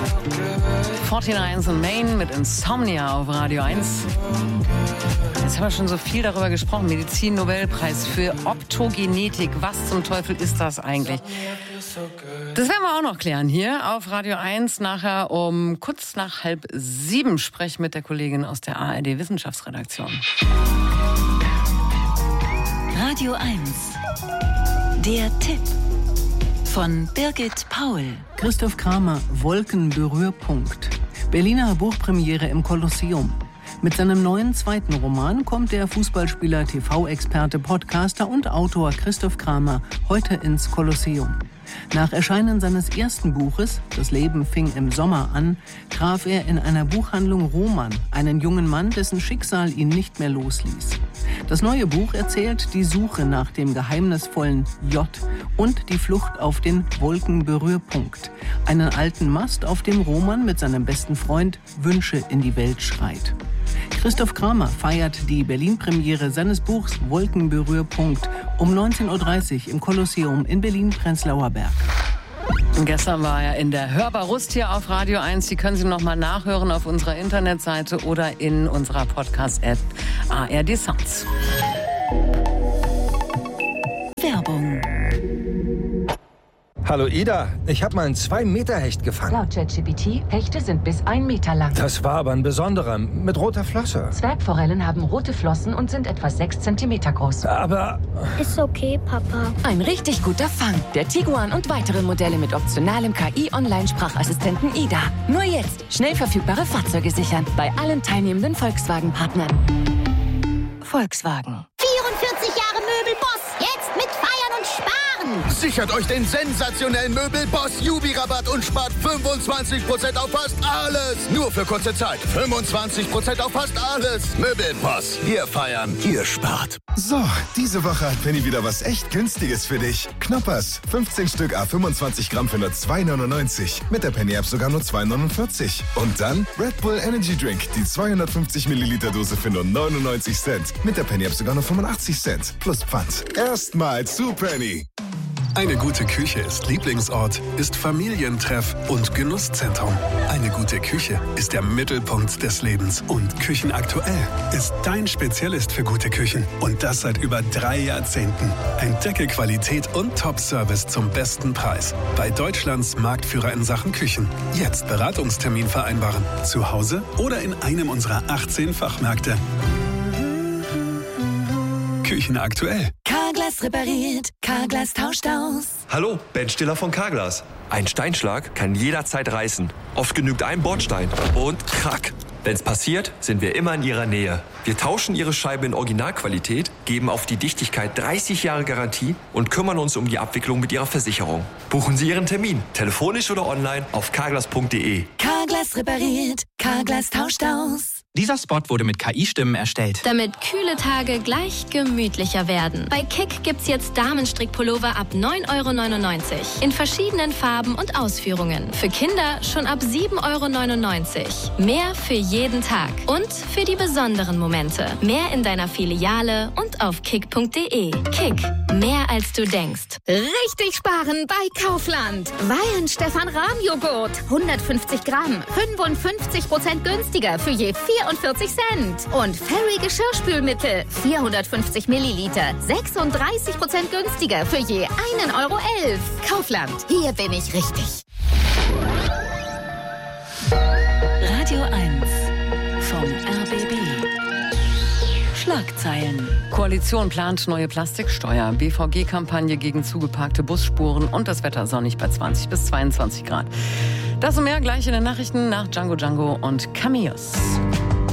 49 in Maine mit Insomnia auf Radio 1. Jetzt haben wir schon so viel darüber gesprochen. Medizin-Nobelpreis für Optogenetik. Was zum Teufel ist das eigentlich? Das werden wir auch noch klären hier auf Radio 1. Nachher um kurz nach 6:30 spreche ich mit der Kollegin aus der ARD-Wissenschaftsredaktion. Radio 1. Der Tipp von Birgit Paul. Christoph Kramer, Wolkenberührpunkt. Berliner Buchpremiere im Kolosseum. Mit seinem neuen zweiten Roman kommt der Fußballspieler, TV-Experte, Podcaster und Autor Christoph Kramer heute ins Kolosseum. Nach Erscheinen seines ersten Buches, Das Leben fing im Sommer an, traf er in einer Buchhandlung Roman einen jungen Mann, dessen Schicksal ihn nicht mehr losließ. Das neue Buch erzählt die Suche nach dem geheimnisvollen J und die Flucht auf den Wolkenberührpunkt, einen alten Mast, auf dem Roman mit seinem besten Freund Wünsche in die Welt schreit. Christoph Kramer feiert die Berlin-Premiere seines Buchs Wolkenberührpunkt um 19:30 Uhr im Kolosseum in Berlin-Prenzlauer Berg. Gestern war er in der Hörbar Rust hier auf Radio 1. Die können Sie noch mal nachhören auf unserer Internetseite oder in unserer Podcast-App ARD Sounds. Werbung. Hallo Ida, ich habe mal einen 2-Meter-Hecht gefangen. Laut ChatGPT, Hechte sind bis 1 Meter lang. Das war aber ein besonderer, mit roter Flosse. Zwergforellen haben rote Flossen und sind etwa 6 Zentimeter groß. Aber... Ist okay, Papa. Ein richtig guter Fang. Der Tiguan und weitere Modelle mit optionalem KI-Online-Sprachassistenten Ida. Nur jetzt schnell verfügbare Fahrzeuge sichern. Bei allen teilnehmenden Volkswagen-Partnern. Volkswagen. 44 Jahre Möbelboss. Jetzt mit Feiern und Sparen. Sichert euch den sensationellen Möbelboss Jubi-Rabatt und spart 25% auf fast alles. Nur für kurze Zeit. 25% auf fast alles. Möbelboss. Wir feiern, ihr spart. So, diese Woche hat Penny wieder was echt Günstiges für dich. Knoppers. 15 Stück à 25 Gramm für nur 2,99. Mit der Penny-App sogar nur 2,49. Und dann Red Bull Energy Drink. Die 250 Milliliter Dose für nur 99 Cent. Mit der Penny-App sogar nur 85 Cent. Plus Pfand. Erstmal zu Penny. Eine gute Küche ist Lieblingsort, ist Familientreff und Genusszentrum. Eine gute Küche ist der Mittelpunkt des Lebens. Und Küchenaktuell ist dein Spezialist für gute Küchen. Und das seit über 3 Jahrzehnten. Entdecke Qualität und Top-Service zum besten Preis. Bei Deutschlands Marktführer in Sachen Küchen. Jetzt Beratungstermin vereinbaren. Zu Hause oder in einem unserer 18 Fachmärkte. Küchenaktuell. Carglass repariert, Carglass tauscht aus. Hallo, Ben Stiller von Carglass. Ein Steinschlag kann jederzeit reißen. Oft genügt ein Bordstein und krack. Wenn's passiert, sind wir immer in Ihrer Nähe. Wir tauschen Ihre Scheibe in Originalqualität, geben auf die Dichtigkeit 30 Jahre Garantie und kümmern uns um die Abwicklung mit Ihrer Versicherung. Buchen Sie Ihren Termin, telefonisch oder online auf carglass.de. Carglass repariert, Carglass tauscht aus. Dieser Spot wurde mit KI-Stimmen erstellt. Damit kühle Tage gleich gemütlicher werden. Bei Kick gibt's jetzt Damenstrickpullover ab 9,99 € in verschiedenen Farben und Ausführungen. Für Kinder schon ab 7,99 €. Mehr für jeden Tag und für die besonderen Momente. Mehr in deiner Filiale und auf kick.de. Kick, mehr als du denkst. Richtig sparen bei Kaufland. Wein Stefan Rahm Joghurt. 150 Gramm. 55% günstiger für je 44 Cent. Und Fairy Geschirrspülmittel. 450 Milliliter. 36% günstiger für je 1,11 €. Kaufland. Hier bin ich richtig. Radio 1 vom RBB. Schlagzeilen. Koalition plant neue Plastiksteuer, BVG-Kampagne gegen zugeparkte Busspuren und das Wetter sonnig bei 20 bis 22 Grad. Das und mehr gleich in den Nachrichten nach Django und Cameos.